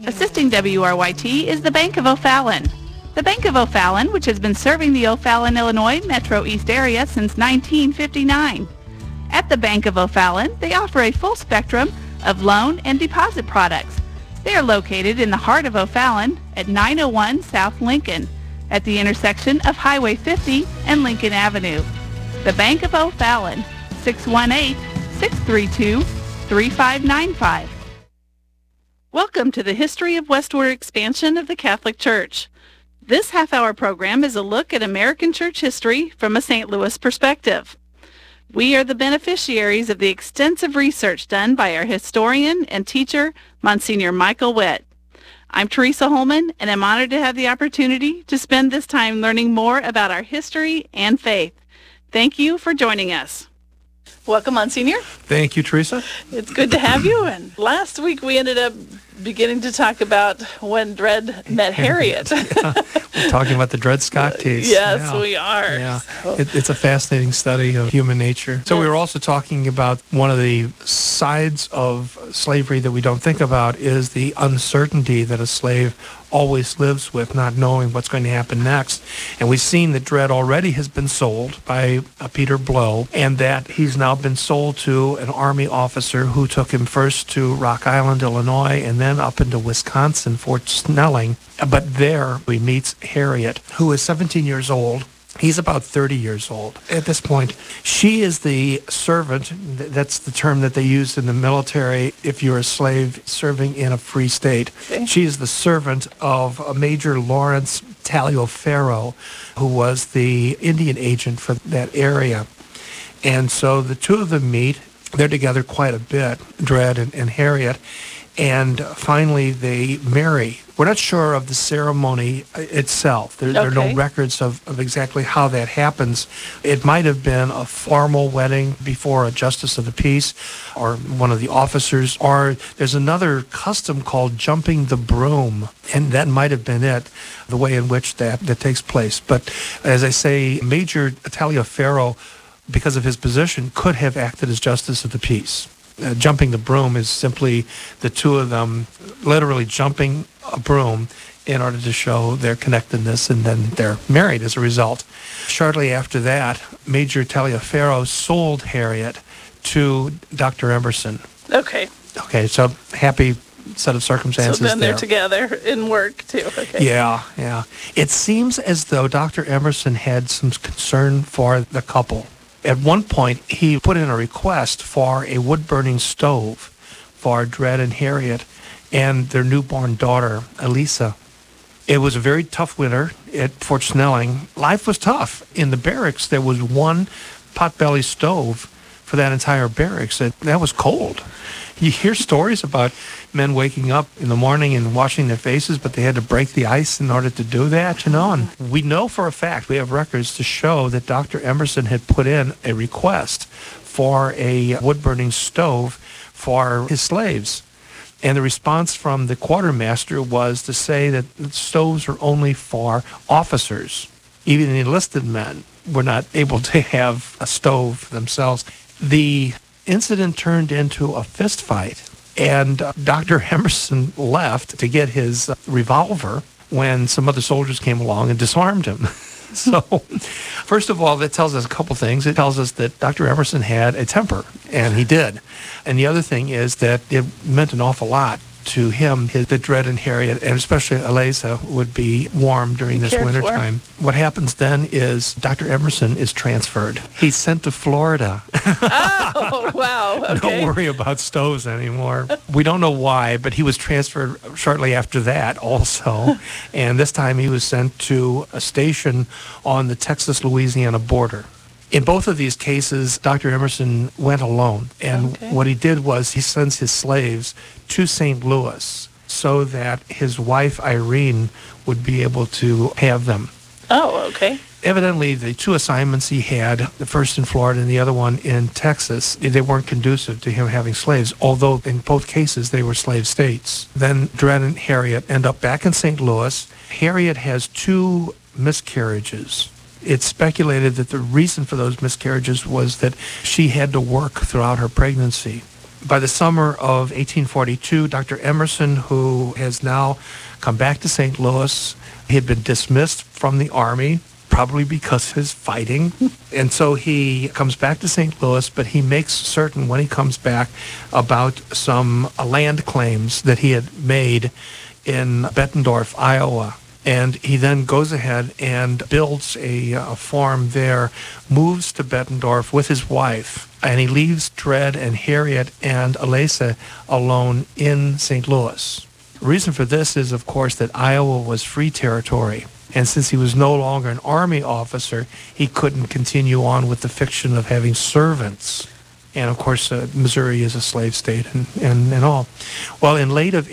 Assisting WRYT is the Bank of O'Fallon. The Bank of O'Fallon, which has been serving the O'Fallon, Illinois Metro East area since 1959. At the Bank of O'Fallon, they offer a full spectrum of loan and deposit products. They are located in the heart of O'Fallon at 901 South Lincoln, at the intersection of Highway 50 and Lincoln Avenue. The Bank of O'Fallon, 618-632-3595. Welcome to the History of Westward Expansion of the Catholic Church. This half-hour program is a look at American church history from a St. Louis perspective. We are the beneficiaries of the extensive research done by our historian and teacher, Monsignor Michael Witt. I'm Teresa Holman, and I'm honored to have the opportunity to spend this time learning more about our history and faith. Thank you for joining us. Welcome, Monsignor. Thank you, Teresa. It's good to have you. And last week we ended up beginning to talk about when Dred met Harriet. Yeah. We're talking about the Dred Scott case. Yes, we are. Yeah. So. It's a fascinating study of human nature. So we were also talking about one of the sides of slavery that we don't think about is the uncertainty that a slave always lives with, not knowing what's going to happen next. And we've seen that Dred already has been sold by Peter Blow, and that he's now been sold to an Army officer who took him first to Rock Island, Illinois, and then up into Wisconsin, Fort Snelling. But there he meets Harriet, who is 17 years old. He's about 30 years old at this point. She is the servant. That's the term that they used in the military if you're a slave serving in a free state. Okay. She is the servant of Major Lawrence Taliaferro, who was the Indian agent for that area. And so the two of them meet. They're together quite a bit, Dred and Harriet. And finally, they marry. We're not sure of the ceremony itself. There are no records of exactly how that happens. It might have been a formal wedding before a justice of the peace or one of the officers, or there's another custom called jumping the broom, and that might have been it, the way in which that takes place. But as I say, Major Taliaferro, because of his position, could have acted as justice of the peace. Jumping the broom is simply the two of them literally jumping a broom in order to show their connectedness, and then they're married as a result. Shortly after that, Major Taliaferro sold Harriet to Dr. Emerson. Okay, so happy set of circumstances there. So then they're together in work, too. Okay. Yeah. It seems as though Dr. Emerson had some concern for the couple. At one point, he put in a request for a wood-burning stove for Dred and Harriet and their newborn daughter, Elisa. It was a very tough winter at Fort Snelling. Life was tough. In the barracks, there was one potbelly stove for that entire barracks. That was cold. You hear stories about men waking up in the morning and washing their faces, but they had to break the ice in order to do that, And we know for a fact, we have records to show that Dr. Emerson had put in a request for a wood-burning stove for his slaves. And the response from the quartermaster was to say that the stoves are only for officers. Even the enlisted men were not able to have a stove themselves. The incident turned into a fist fight, and Dr. Emerson left to get his revolver when some other soldiers came along and disarmed him. So, first of all, that tells us a couple things. It tells us that Dr. Emerson had a temper, and he did. And the other thing is that it meant an awful lot to him that Dred and Harriet, and especially Eliza, would be warm during this wintertime. What happens then is Dr. Emerson is transferred. He's sent to Florida. Oh, wow. Okay. Don't worry about stoves anymore. We don't know why, but he was transferred shortly after that also. And this time he was sent to a station on the Texas-Louisiana border. In both of these cases, Dr. Emerson went alone, and what he did was he sends his slaves to St. Louis so that his wife, Irene, would be able to have them. Oh, okay. Evidently, the two assignments he had, the first in Florida and the other one in Texas, they weren't conducive to him having slaves, although in both cases they were slave states. Then Dred and Harriet end up back in St. Louis. Harriet has 2 miscarriages. It's speculated that the reason for those miscarriages was that she had to work throughout her pregnancy. By the summer of 1842, Dr. Emerson, who has now come back to St. Louis, he had been dismissed from the Army, probably because of his fighting. And so he comes back to St. Louis, but he makes certain when he comes back about some land claims that he had made in Bettendorf, Iowa. And he then goes ahead and builds a farm there, moves to Bettendorf with his wife, and he leaves Dred and Harriet and Eliza alone in St. Louis. The reason for this is, of course, that Iowa was free territory. And since he was no longer an Army officer, he couldn't continue on with the fiction of having servants. And, of course, Missouri is a slave state and all. Well, in late of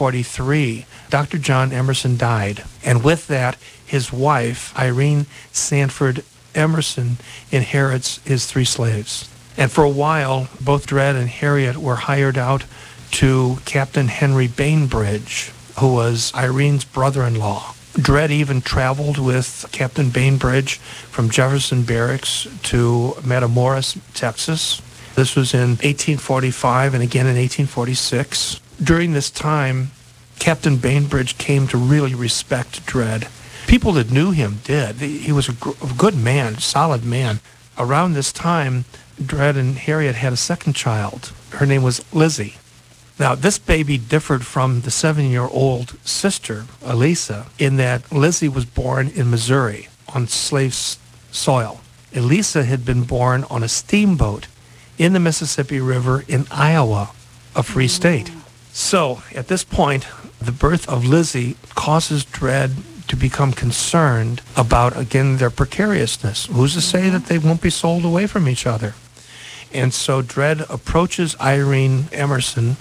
1843, Dr. John Emerson died. And with that, his wife, Irene Sanford Emerson, inherits his 3 slaves. And for a while, both Dred and Harriet were hired out to Captain Henry Bainbridge, who was Irene's brother-in-law. Dred even traveled with Captain Bainbridge from Jefferson Barracks to Matamoros, Texas. This was in 1845 and again in 1846. During this time, Captain Bainbridge came to really respect Dred. People that knew him did. He was a good man, solid man. Around this time, Dred and Harriet had a second child. Her name was Lizzie. Now, this baby differed from the 7-year-old sister, Eliza, in that Lizzie was born in Missouri on slave soil. Eliza had been born on a steamboat in the Mississippi River in Iowa, a free state. So, at this point, the birth of Lizzie causes Dred to become concerned about, again, their precariousness. Who's to say that they won't be sold away from each other? And so Dred approaches Irene Emerson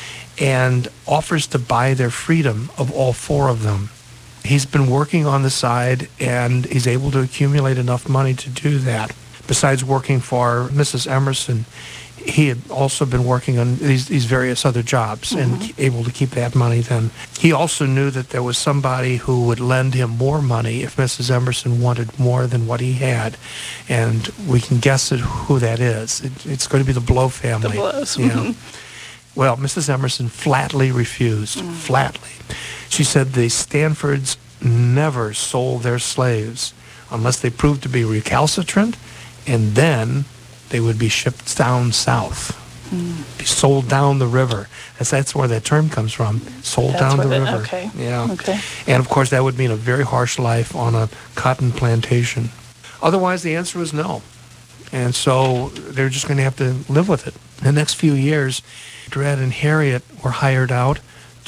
and offers to buy their freedom of all 4 of them. He's been working on the side, and he's able to accumulate enough money to do that. Besides working for Mrs. Emerson, he had also been working on these various other jobs and able to keep that money then. He also knew that there was somebody who would lend him more money if Mrs. Emerson wanted more than what he had. And we can guess who that is. It's going to be the Blow family. The Blows. Yeah. Well, Mrs. Emerson flatly refused, flatly. She said the Stanfords never sold their slaves unless they proved to be recalcitrant, and then they would be shipped down south, be sold down the river. That's where that term comes from, sold down the river. Okay. Yeah. Okay. And, of course, that would mean a very harsh life on a cotton plantation. Otherwise, the answer was no. And so they're just going to have to live with it. The next few years, Dred and Harriet were hired out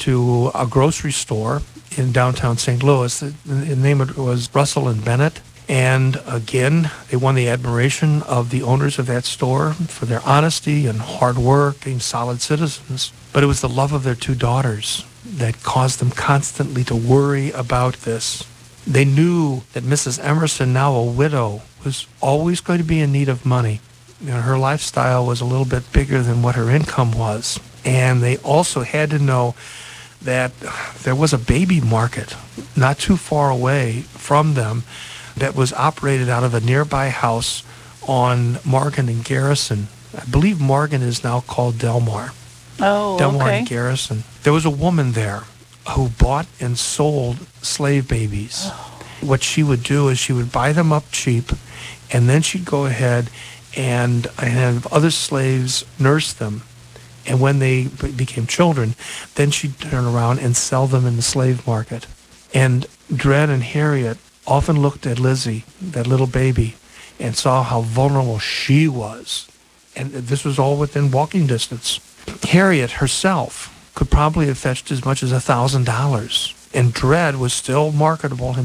to a grocery store in downtown St. Louis. The name of it was Russell and Bennett. And again, they won the admiration of the owners of that store for their honesty and hard work, being solid citizens. But it was the love of their 2 daughters that caused them constantly to worry about this. They knew that Mrs. Emerson, now a widow, was always going to be in need of money. You know, her lifestyle was a little bit bigger than what her income was. And they also had to know that there was a baby market not too far away from them that was operated out of a nearby house on Morgan and Garrison. I believe Morgan is now called Delmar. Oh, Delmar okay. and Garrison. There was a woman there who bought and sold slave babies. What she would do is she would buy them up cheap, and then she'd go ahead and have other slaves nurse them. And when they became children, then she'd turn around and sell them in the slave market. And Dred and Harriet often looked at Lizzie, that little baby, and saw how vulnerable she was. And this was all within walking distance. Harriet herself could probably have fetched as much as $1,000. And Dred was still marketable